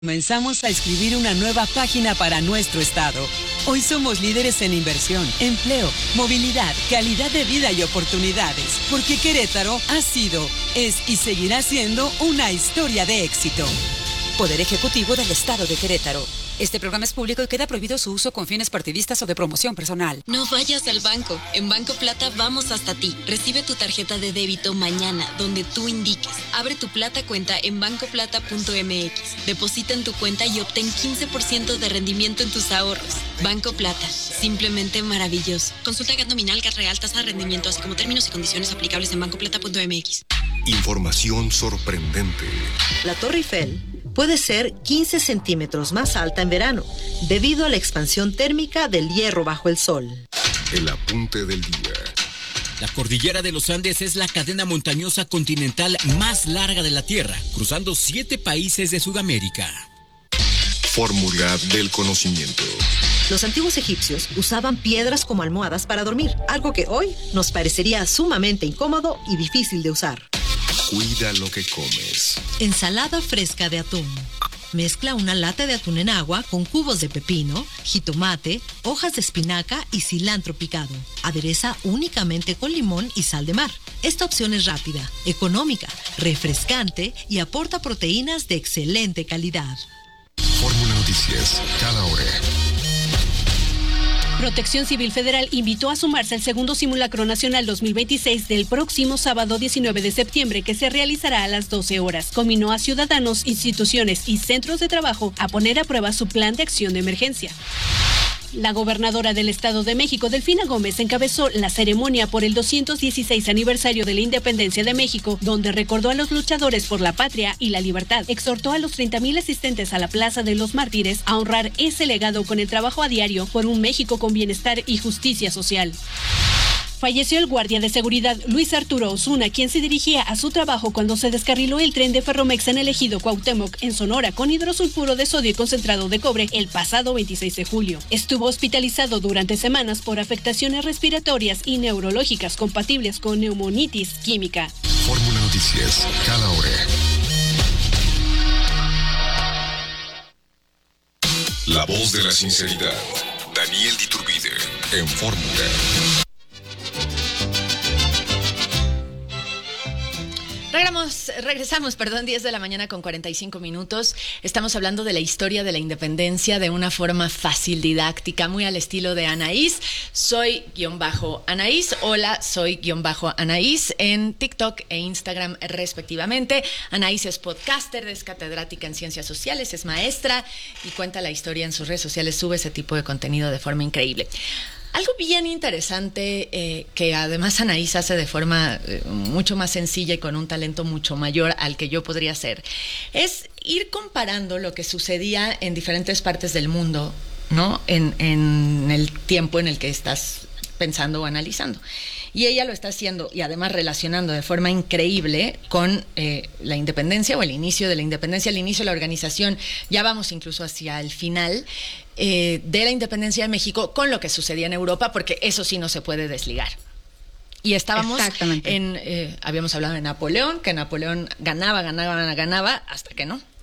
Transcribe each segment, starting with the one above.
Comenzamos a escribir una nueva página para nuestro estado. Hoy somos líderes en inversión, empleo, movilidad, calidad de vida y oportunidades. Porque Querétaro ha sido, es y seguirá siendo una historia de éxito. Poder Ejecutivo del Estado de Querétaro. Este programa es público y queda prohibido su uso con fines partidistas o de promoción personal. No vayas al banco. En Banco Plata vamos hasta ti. Recibe tu tarjeta de débito mañana, donde tú indiques. Abre tu Plata cuenta en bancoplata.mx. Deposita en tu cuenta y obtén 15% de rendimiento en tus ahorros. Banco Plata. Simplemente maravilloso. Consulta GAT nominal, GAT real, tasa de rendimiento, así como términos y condiciones aplicables en bancoplata.mx. Información sorprendente. La Torre Eiffel puede ser 15 centímetros más alta en verano, debido a la expansión térmica del hierro bajo el sol. El apunte del día. La cordillera de los Andes es la cadena montañosa continental más larga de la Tierra, cruzando 7 países de Sudamérica. Fórmula del conocimiento. Los antiguos egipcios usaban piedras como almohadas para dormir, algo que hoy nos parecería sumamente incómodo y difícil de usar. Cuida lo que comes. Ensalada fresca de atún. Mezcla una lata de atún en agua con cubos de pepino, jitomate, hojas de espinaca y cilantro picado. Adereza únicamente con limón y sal de mar. Esta opción es rápida, económica, refrescante y aporta proteínas de excelente calidad. Fórmula Noticias, cada hora. Protección Civil Federal invitó a sumarse al segundo simulacro nacional 2026 del próximo sábado 19 de septiembre, que se realizará a las 12 horas. Conminó a ciudadanos, instituciones y centros de trabajo a poner a prueba su plan de acción de emergencia. La gobernadora del Estado de México, Delfina Gómez, encabezó la ceremonia por el 216 aniversario de la independencia de México, donde recordó a los luchadores por la patria y la libertad. Exhortó a los 30,000 asistentes a la Plaza de los Mártires a honrar ese legado con el trabajo a diario por un México con bienestar y justicia social. Falleció el guardia de seguridad Luis Arturo Osuna, quien se dirigía a su trabajo cuando se descarriló el tren de Ferromex en el ejido Cuauhtémoc, en Sonora, con hidrosulfuro de sodio y concentrado de cobre el pasado 26 de julio. Estuvo hospitalizado durante semanas por afectaciones respiratorias y neurológicas compatibles con neumonitis química. Fórmula Noticias, cada hora. La voz de la sinceridad. Daniel Diturbide, en Fórmula. Regresamos, 10 de la mañana con 45 minutos. Estamos hablando de la historia de la independencia de una forma fácil, didáctica, muy al estilo de Anaís. Soy _Anaís, hola, soy _Anaís en TikTok e Instagram respectivamente. Anaís es podcaster, es catedrática en ciencias sociales, es maestra y cuenta la historia en sus redes sociales, sube ese tipo de contenido de forma increíble. Algo bien interesante que además Anaís hace de forma mucho más sencilla y con un talento mucho mayor al que yo podría hacer, es ir comparando lo que sucedía en diferentes partes del mundo, ¿no? En el tiempo en el que estás pensando o analizando. Y ella lo está haciendo y además relacionando de forma increíble con la independencia o el inicio de la independencia, el inicio de la organización. Ya vamos incluso hacia el final de la independencia de México con lo que sucedía en Europa, porque eso sí no se puede desligar. Y estábamos habíamos hablado de Napoleón, que Napoleón ganaba, hasta que no.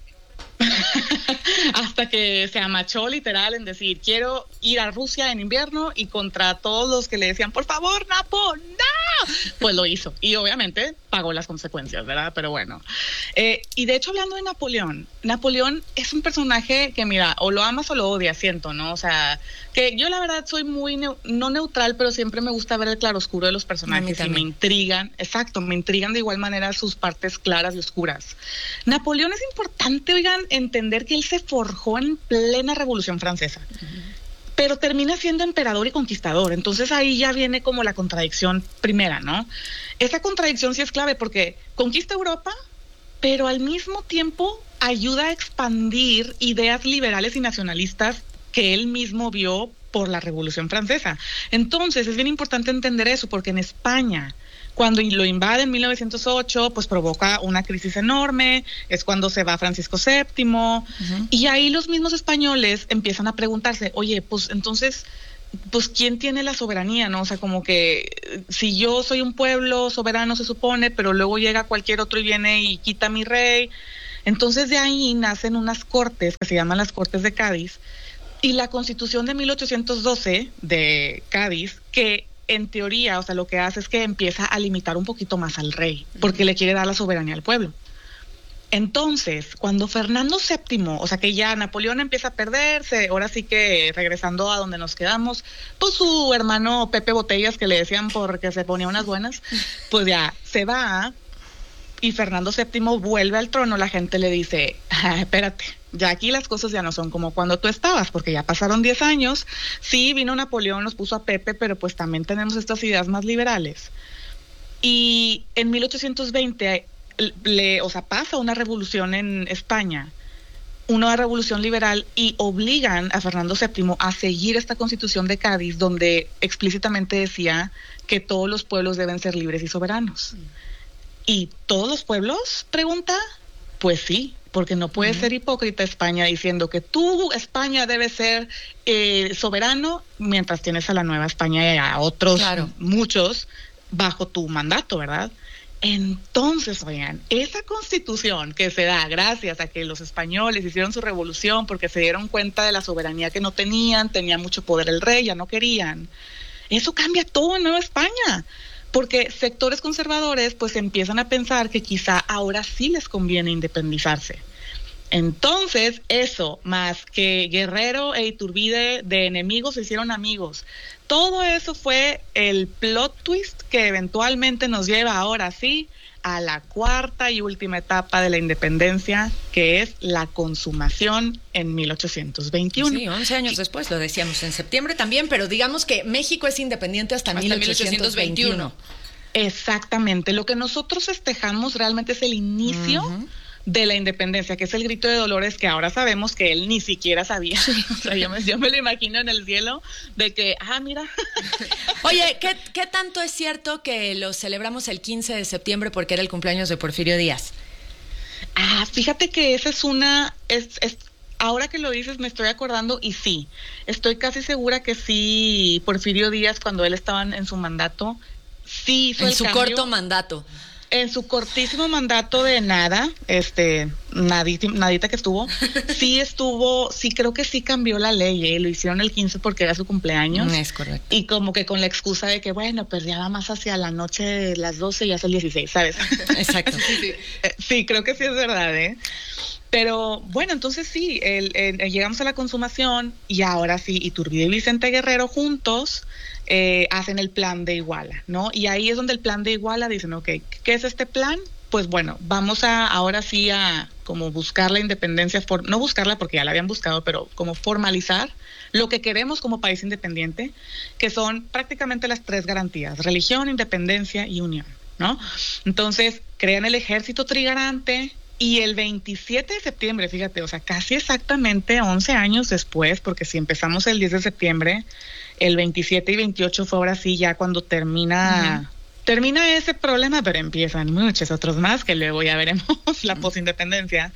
Hasta que se amachó literal en decir, quiero ir a Rusia en invierno, y contra todos los que le decían, por favor, Napo, ¡no! Pues lo hizo, y obviamente pagó las consecuencias, ¿verdad? Pero bueno, y de hecho, hablando de Napoleón es un personaje que, mira, o lo amas o lo odias, siento, ¿no? O sea, que yo la verdad soy muy no neutral, pero siempre me gusta ver el claroscuro de los personajes y me intrigan de igual manera sus partes claras y oscuras. Napoleón es importante, oigan, entender que él se forjó en plena Revolución Francesa. Pero termina siendo emperador y conquistador. Entonces ahí ya viene como la contradicción primera, ¿no? Esa contradicción sí es clave porque conquista Europa, pero al mismo tiempo ayuda a expandir ideas liberales y nacionalistas que él mismo vio por la Revolución Francesa. Entonces es bien importante entender eso, porque en España, cuando lo invade en 1908, pues provoca una crisis enorme, es cuando se va Francisco VII, y ahí los mismos españoles empiezan a preguntarse, oye, pues entonces, pues ¿quién tiene la soberanía, no? O sea, como que si yo soy un pueblo soberano se supone, pero luego llega cualquier otro y viene y quita a mi rey. Entonces de ahí nacen unas cortes que se llaman las Cortes de Cádiz, y la Constitución de 1812 de Cádiz, que en teoría, o sea, lo que hace es que empieza a limitar un poquito más al rey, porque le quiere dar la soberanía al pueblo. Entonces, cuando Fernando VII, o sea que ya Napoleón empieza a perderse, ahora sí que regresando a donde nos quedamos, pues su hermano Pepe Botellas, que le decían porque se ponía unas buenas, pues ya se va, y Fernando VII vuelve al trono, la gente le dice, espérate, ya aquí las cosas ya no son como cuando tú estabas, porque ya pasaron 10 años, sí, vino Napoleón, nos puso a Pepe, pero pues también tenemos estas ideas más liberales. Y en 1820... pasa una revolución en España, una revolución liberal, y obligan a Fernando VII a seguir esta Constitución de Cádiz, donde explícitamente decía que todos los pueblos deben ser libres y soberanos. ¿Y todos los pueblos? Pregunta. Pues sí, porque no puede ser hipócrita España diciendo que tú, España, debe ser soberano, mientras tienes a la Nueva España y a otros, muchos, bajo tu mandato, ¿verdad? Entonces, oigan, esa Constitución que se da gracias a que los españoles hicieron su revolución porque se dieron cuenta de la soberanía que no tenían, tenía mucho poder el rey, ya no querían, eso cambia todo en Nueva España, porque sectores conservadores pues empiezan a pensar que quizá ahora sí les conviene independizarse. Entonces, eso, más que Guerrero e Iturbide de enemigos se hicieron amigos. Todo eso fue el plot twist que eventualmente nos lleva ahora sí a la cuarta y última etapa de la independencia, que es la consumación en 1821. Sí, 11 años después, lo decíamos en septiembre también, pero digamos que México es independiente hasta 1821. Exactamente, lo que nosotros festejamos realmente es el inicio de la independencia, que es el grito de Dolores, que ahora sabemos que él ni siquiera sabía. O sea, yo me lo imagino en el cielo de que, mira. Oye, ¿qué tanto es cierto que lo celebramos el 15 de septiembre porque era el cumpleaños de Porfirio Díaz? Fíjate que esa es ahora que lo dices me estoy acordando, y sí, estoy casi segura que sí, Porfirio Díaz, cuando él estaba en su mandato, sí hizo el cambio. En su corto mandato. En su cortísimo mandato de nadita que estuvo, sí creo que sí cambió la ley, lo hicieron el 15 porque era su cumpleaños. Es correcto. Y como que con la excusa de que, bueno, pues ya va más hacia la noche de las 12 y ya es el 16, ¿sabes? Exacto. Sí, creo que sí es verdad, Pero bueno, entonces sí, llegamos a la consumación y ahora sí, Iturbide y Vicente Guerrero juntos hacen el plan de Iguala, ¿no? Y ahí es donde el plan de Iguala dicen, ok, ¿qué es este plan? Pues bueno, vamos ahora sí a como buscar la independencia, no buscarla porque ya la habían buscado, pero como formalizar lo que queremos como país independiente, que son prácticamente las 3 garantías: religión, independencia y unión, ¿no? Entonces, crean el ejército trigarante. Y el 27 de septiembre, fíjate, o sea, casi exactamente 11 años después, porque si empezamos el 10 de septiembre, el 27 y 28 fue ahora sí ya cuando termina ese problema, pero empiezan muchos otros más que luego ya veremos la posindependencia.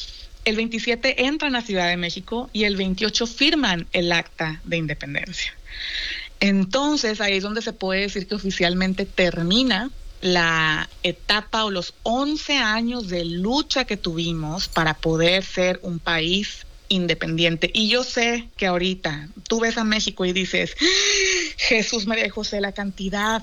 El 27 entran a Ciudad de México y el 28 firman el acta de independencia. Entonces, ahí es donde se puede decir que oficialmente termina la etapa o los 11 años de lucha que tuvimos para poder ser un país independiente. Y yo sé que ahorita tú ves a México y dices, Jesús, María y José, la cantidad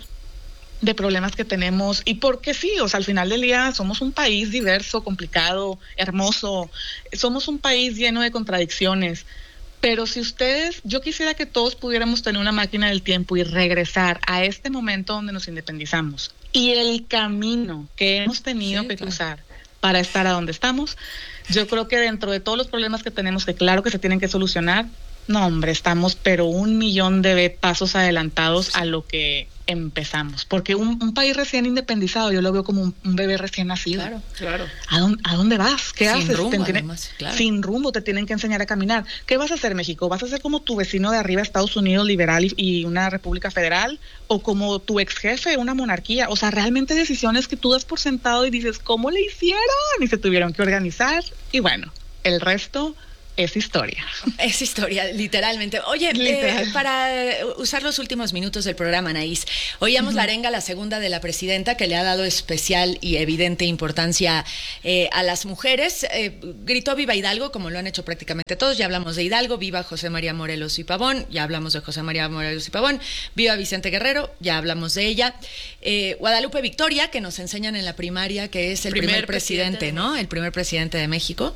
de problemas que tenemos, y porque sí, o sea, al final del día somos un país diverso, complicado, hermoso, somos un país lleno de contradicciones. Pero yo quisiera que todos pudiéramos tener una máquina del tiempo y regresar a este momento donde nos independizamos. Y el camino que hemos tenido que cruzar para estar a donde estamos, yo creo que dentro de todos los problemas que tenemos, que claro que se tienen que solucionar, no, hombre, estamos pero 1,000,000 de pasos adelantados a lo que empezamos. Porque un país recién independizado, yo lo veo como un bebé recién nacido. Claro. ¿A dónde vas? ¿Qué haces? Sin rumbo, además, claro. Sin rumbo, te tienen que enseñar a caminar. ¿Qué vas a hacer, México? ¿Vas a ser como tu vecino de arriba, Estados Unidos, liberal y una república federal? ¿O como tu ex jefe, una monarquía? O sea, realmente decisiones que tú das por sentado y dices, ¿cómo le hicieron? Y se tuvieron que organizar. Y bueno, el resto es historia. Es historia, literalmente. Oye, para usar los últimos minutos del programa, Anaís, oíamos la arenga, la segunda de la presidenta, que le ha dado especial y evidente importancia a las mujeres. Gritó viva Hidalgo, como lo han hecho prácticamente todos. Ya hablamos de Hidalgo, viva José María Morelos y Pavón, ya hablamos de José María Morelos y Pavón, viva Vicente Guerrero, ya hablamos de ella. Guadalupe Victoria, que nos enseñan en la primaria que es el primer presidente, ¿no? El primer presidente de México.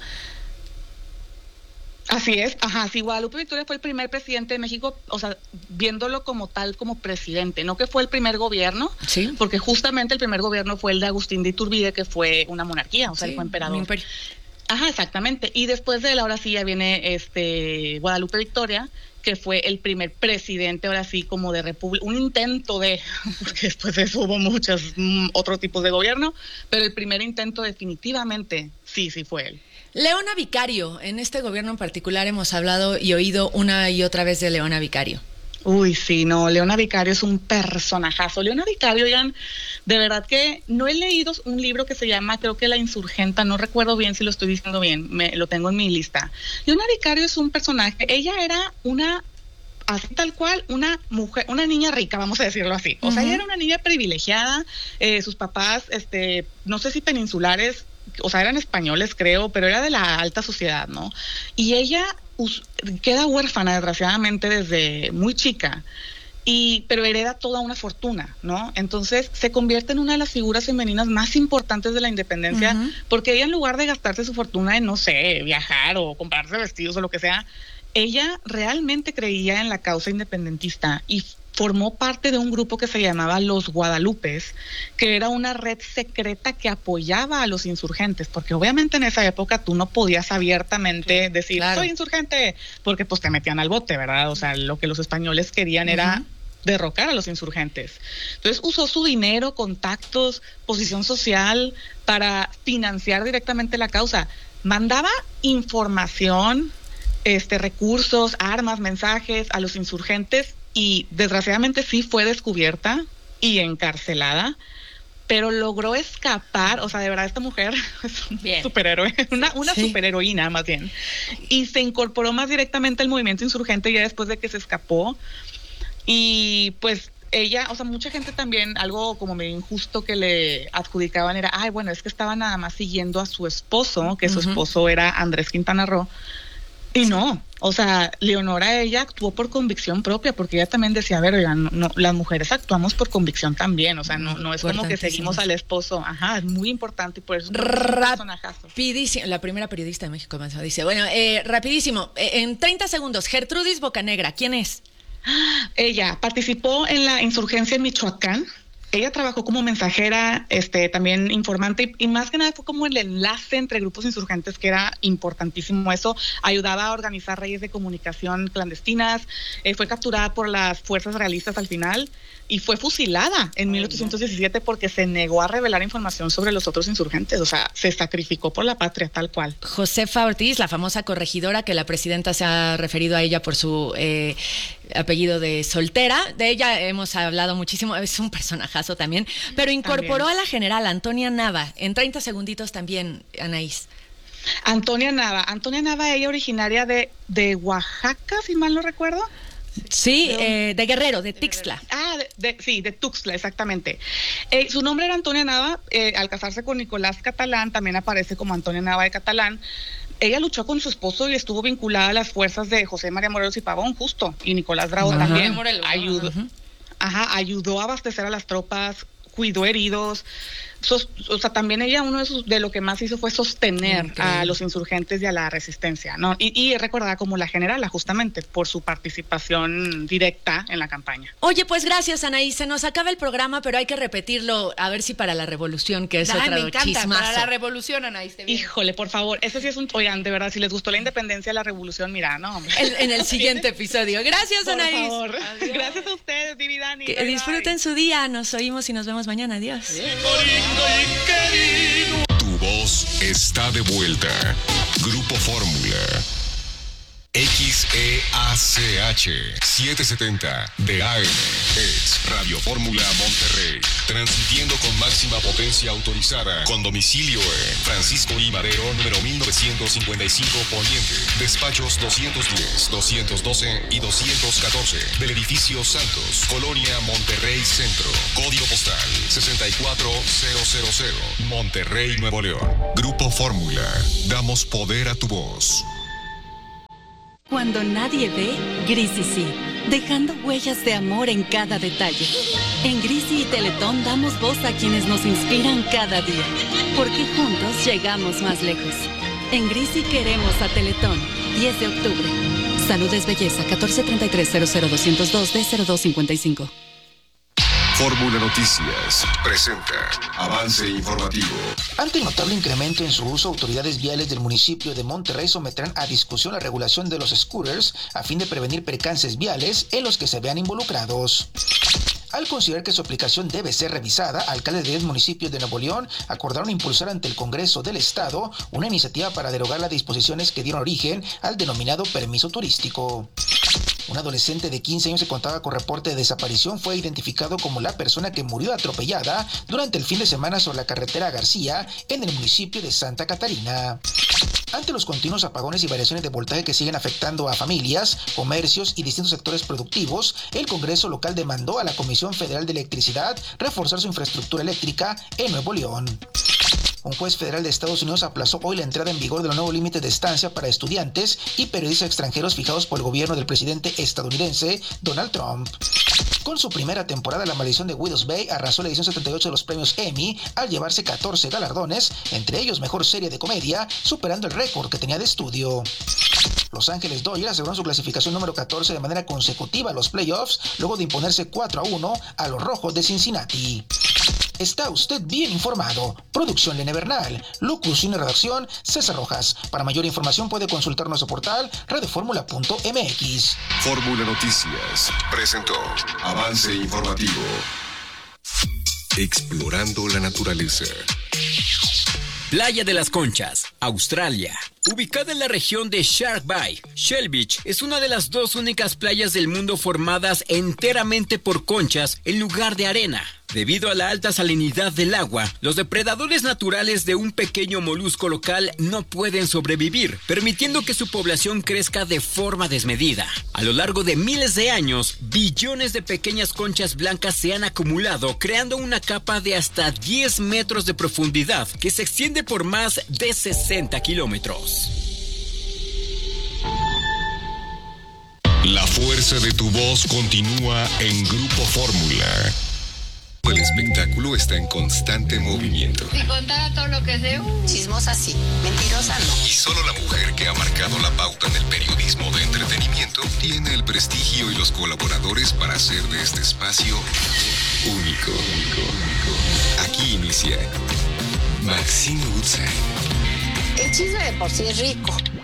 Así es, sí, Guadalupe Victoria fue el primer presidente de México, o sea, viéndolo como tal, como presidente, no que fue el primer gobierno, ¿sí? Porque justamente el primer gobierno fue el de Agustín de Iturbide, que fue una monarquía, o sea, él fue emperador. Un imperio. Exactamente, y después de él, ahora sí, ya viene Guadalupe Victoria, que fue el primer presidente, ahora sí, como de república, un intento de, porque después de eso hubo muchos otros tipos de gobierno, pero el primer intento definitivamente, sí fue él. Leona Vicario, en este gobierno en particular hemos hablado y oído una y otra vez de Leona Vicario. Uy, sí, no, Leona Vicario es un personajazo. Leona Vicario, oigan, de verdad que no he leído un libro que se llama, creo que La Insurgenta, no recuerdo bien si lo estoy diciendo bien, lo tengo en mi lista. Leona Vicario es un personaje, ella era así tal cual, una mujer, una niña rica, vamos a decirlo así. O sea, ella era una niña privilegiada, sus papás, no sé si peninsulares, o sea, eran españoles, creo, pero era de la alta sociedad, ¿no? Y ella queda huérfana, desgraciadamente, desde muy chica, pero hereda toda una fortuna, ¿no? Entonces, se convierte en una de las figuras femeninas más importantes de la independencia, porque ella, en lugar de gastarse su fortuna en, no sé, viajar o comprarse vestidos o lo que sea, ella realmente creía en la causa independentista y formó parte de un grupo que se llamaba Los Guadalupes, que era una red secreta que apoyaba a los insurgentes, porque obviamente en esa época tú no podías abiertamente decir, claro, soy insurgente, porque pues te metían al bote, ¿verdad? O sea, lo que los españoles querían era derrocar a los insurgentes. Entonces usó su dinero, contactos, posición social para financiar directamente la causa. Mandaba información, recursos, armas, mensajes a los insurgentes, y desgraciadamente sí fue descubierta y encarcelada, pero logró escapar. O sea, de verdad, esta mujer es un superhéroe, una superheroína más bien, y se incorporó más directamente al movimiento insurgente ya después de que se escapó. Y pues ella, o sea, mucha gente también, algo como medio injusto que le adjudicaban era, bueno, es que estaba nada más siguiendo a su esposo, que su esposo era Andrés Quintana Roo. Y no, o sea, Leonora, ella actuó por convicción propia, porque ella también decía, a ver, oigan, no, las mujeres actuamos por convicción también, o sea, no es como que seguimos al esposo, es muy importante, y por eso es un personajazo. Rapidísimo, la primera periodista de México dice, bueno, rapidísimo, en 30 segundos, Gertrudis Bocanegra, ¿quién es? Ella participó en la insurgencia en Michoacán. Ella trabajó como mensajera, también informante, y más que nada fue como el enlace entre grupos insurgentes, que era importantísimo eso. Ayudaba a organizar redes de comunicación clandestinas, fue capturada por las fuerzas realistas al final y fue fusilada en 1817 porque se negó a revelar información sobre los otros insurgentes. O sea, se sacrificó por la patria, tal cual. Josefa Ortiz, la famosa corregidora, que la presidenta se ha referido a ella por su apellido de soltera. De ella hemos hablado muchísimo, es un personajazo también, pero incorporó a la general Antonia Nava. En 30 segunditos también, Anaís. Antonia Nava, ella originaria de Oaxaca, si mal no recuerdo. Sí, de Guerrero, de Tixtla. De Tuxtla, exactamente. Su nombre era Antonia Nava. Al casarse con Nicolás Catalán, también aparece como Antonia Nava de Catalán. Ella luchó con su esposo y estuvo vinculada a las fuerzas de José María Morelos y Pavón, justo, y Nicolás Bravo también. Ayudó a abastecer a las tropas, cuidó heridos. O sea, también ella, de lo que más hizo fue sostener a los insurgentes y a la resistencia, ¿no? Y recordada como la generala, justamente por su participación directa en la campaña. Oye, pues gracias, Anaís. Se nos acaba el programa, pero hay que repetirlo, a ver si para la revolución, que es otro me encanta, chismazo. Para la revolución, Anaís. Híjole, por favor, ese sí es oigan, de verdad, si les gustó la independencia, la revolución, mira, ¿no? En el siguiente episodio. Gracias, Anaís. Por favor. Gracias a ustedes, Divi Dani. Que disfruten su día. Nos oímos y nos vemos mañana. Adiós. Tu voz está de vuelta. Grupo Fórmula. XEACH 770 de AM. Es Radio Fórmula Monterrey. Transmitiendo con máxima potencia autorizada. Con domicilio en Francisco I. Madero, número 1955 Poniente. Despachos 210, 212 y 214 del edificio Santos, Colonia Monterrey Centro. Código postal 64000, Monterrey, Nuevo León. Grupo Fórmula. Damos poder a tu voz. Cuando nadie ve, Grisi sí, dejando huellas de amor en cada detalle. En Grisi y Teletón damos voz a quienes nos inspiran cada día, porque juntos llegamos más lejos. En Grisi queremos a Teletón, 10 de octubre. Salud es belleza, 1433-00202-D0255. Fórmula Noticias presenta avance informativo. Ante el notable incremento en su uso, autoridades viales del municipio de Monterrey someterán a discusión la regulación de los scooters a fin de prevenir percances viales en los que se vean involucrados. Al considerar que su aplicación debe ser revisada, alcaldes de 10 municipios de Nuevo León acordaron impulsar ante el Congreso del Estado una iniciativa para derogar las disposiciones que dieron origen al denominado permiso turístico. Un adolescente de 15 años que contaba con reporte de desaparición fue identificado como la persona que murió atropellada durante el fin de semana sobre la carretera García en el municipio de Santa Catarina. Ante los continuos apagones y variaciones de voltaje que siguen afectando a familias, comercios y distintos sectores productivos, el Congreso local demandó a la Comisión Federal de Electricidad reforzar su infraestructura eléctrica en Nuevo León. Un juez federal de Estados Unidos aplazó hoy la entrada en vigor de los nuevos límites de estancia para estudiantes y periodistas extranjeros fijados por el gobierno del presidente estadounidense Donald Trump. Con su primera temporada, La Maldición de Widows Bay arrasó la edición 78 de los premios Emmy al llevarse 14 galardones, entre ellos Mejor Serie de Comedia, superando el récord que tenía de estudio. Los Ángeles Dodgers aseguraron su clasificación número 14 de manera consecutiva a los playoffs, luego de imponerse 4-1 a los Rojos de Cincinnati. Está usted bien informado. Producción Lene Bernal, locución y redacción César Rojas. Para mayor información puede consultar nuestro portal radioformula.mx. Fórmula Noticias presentó avance informativo. Explorando la naturaleza. Playa de las Conchas, Australia. Ubicada en la región de Shark Bay, Shell Beach es una de las dos únicas playas del mundo formadas enteramente por conchas en lugar de arena. Debido a la alta salinidad del agua, los depredadores naturales de un pequeño molusco local no pueden sobrevivir, permitiendo que su población crezca de forma desmedida. A lo largo de miles de años, billones de pequeñas conchas blancas se han acumulado, creando una capa de hasta 10 metros de profundidad que se extiende por más de 60 kilómetros. La fuerza de tu voz continúa en Grupo Fórmula. El espectáculo está en constante movimiento. Si contara todo lo que sé, chismosa sí, mentirosa no. Y solo la mujer que ha marcado la pauta en el periodismo de entretenimiento tiene el prestigio y los colaboradores para hacer de este espacio único. Aquí inicia Maxine Woodside. El chisme de por sí es rico.